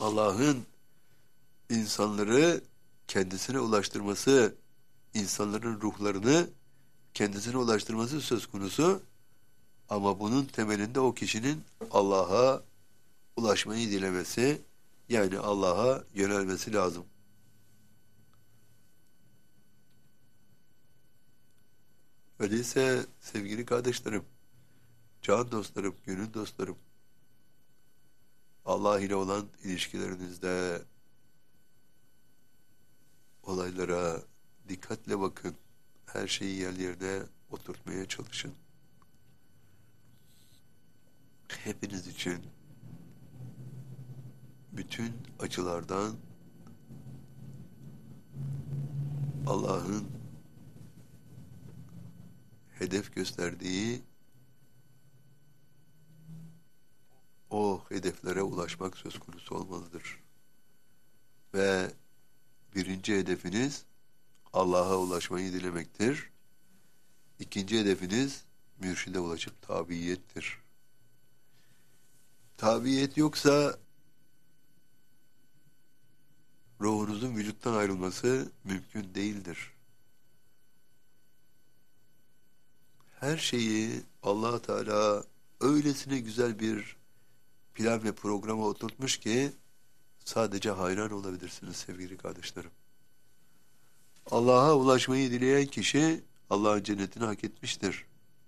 Allah'ın insanları kendisine ulaştırması, insanların ruhlarını kendisine ulaştırması söz konusu. Ama bunun temelinde o kişinin Allah'a ulaşmayı dilemesi, yani Allah'a yönelmesi lazım. Öyleyse sevgili kardeşlerim, can dostlarım, gönül dostlarım, Allah ile olan ilişkilerinizde olaylara dikkatle bakın. Her şeyi yerlerine oturtmaya çalışın. Hepiniz için bütün açılardan Allah'ın hedef gösterdiği o hedeflere ulaşmak söz konusu olmalıdır. Ve birinci hedefiniz Allah'a ulaşmayı dilemektir. İkinci hedefiniz mürşide ulaşıp tabiyettir. Tabiyet yoksa ruhunuzun vücuttan ayrılması mümkün değildir. Her şeyi Allah Teala öylesine güzel bir plan ve programa oturtmuş ki sadece hayran olabilirsiniz sevgili kardeşlerim. Allah'a ulaşmayı dileyen kişi Allah'ın cennetini hak etmiştir.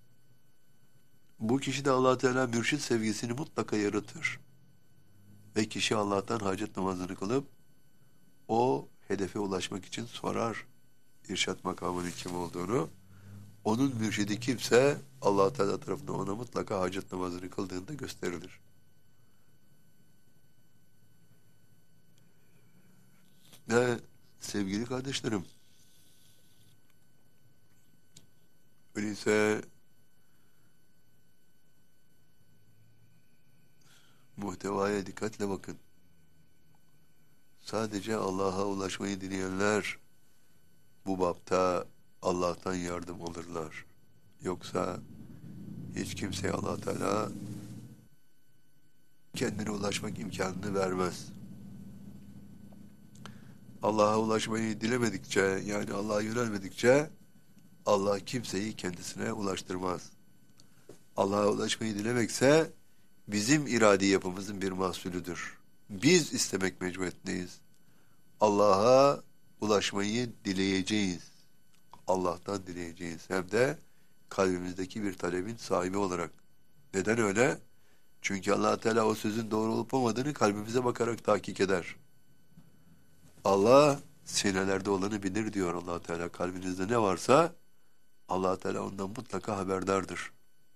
Bu kişi de Allah Teala mürşit sevgisini mutlaka yaratır. Ve kişi Allah'tan hacet namazını kılıp o hedefe ulaşmak için sorar irşat makamının kim olduğunu. Onun mürşidi kimse Allah Teala tarafından ona mutlaka hacet namazını kıldığında gösterilir. Ve sevgili kardeşlerim, öyleyse muhtevaya dikkatle bakın. Sadece Allah'a ulaşmayı dileyenler bu bapta Allah'tan yardım alırlar. Yoksa hiç kimseye Allah Teala kendine ulaşmak imkanını vermez. Allah'a ulaşmayı dilemedikçe, yani Allah'a yönelmedikçe Allah kimseyi kendisine ulaştırmaz. Allah'a ulaşmayı dilemekse bizim iradi yapımızın bir mahsulüdür. Biz istemek mecburiyetindeyiz. Allah'a ulaşmayı dileyeceğiz. Allah'tan dileyeceğiz. Hem de kalbimizdeki bir talebin sahibi olarak. Neden öyle? Çünkü Allah Teala o sözün doğru olup olmadığını kalbimize bakarak tahkik eder. Allah sinelerde olanı bilir diyor Allah Teala. Kalbinizde ne varsa Allah Teala ondan mutlaka haberdardır.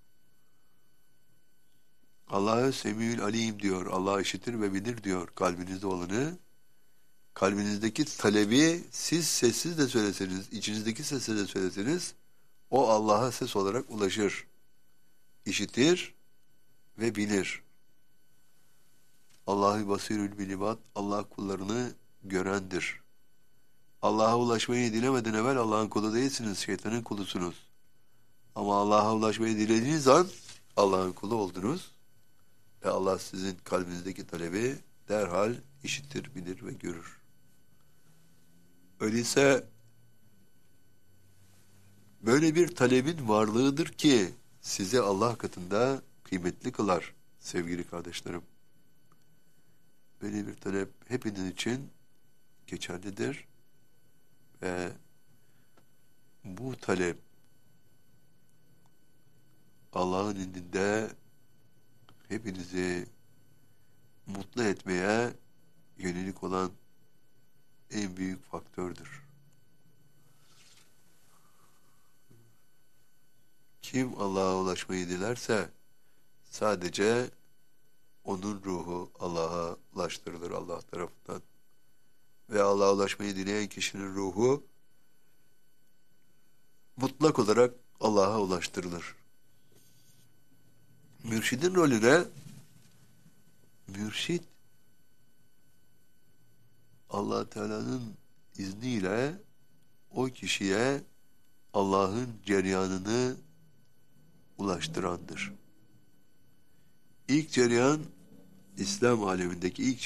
Allah'ı Semî'ül Alîm diyor. Allah işitir ve bilir diyor kalbinizde olanı. Kalbinizdeki talebi siz sessiz de söyleseniz, içinizdeki sesle de söyleseniz o Allah'a ses olarak ulaşır. İşitir ve bilir. Allahu basirül bil ibad, Allah kullarını görendir. Allah'a ulaşmayı dilemeden evvel Allah'ın kulu değilsiniz, şeytanın kulusunuz. Ama Allah'a ulaşmayı dilediğiniz an Allah'ın kulu oldunuz. Ve Allah sizin kalbinizdeki talebi derhal işitir, bilir ve görür. Öyleyse böyle bir talebin varlığıdır ki sizi Allah katında kıymetli kılar sevgili kardeşlerim. Böyle bir talep hepiniz için geçerlidir ve bu talep Allah'ın indinde hepinizi mutlu etmeye yönelik olan en büyük faktördür. Kim Allah'a ulaşmayı dilerse sadece onun ruhu Allah'a ulaştırılır Allah tarafından. Ve Allah'a ulaşmayı dileyen kişinin ruhu mutlak olarak Allah'a ulaştırılır. Mürşidin rolüne mürşid Allah Teala'nın izniyle o kişiye Allah'ın cereyanını ulaştırandır. İlk cereyan İslam alemindeki ilk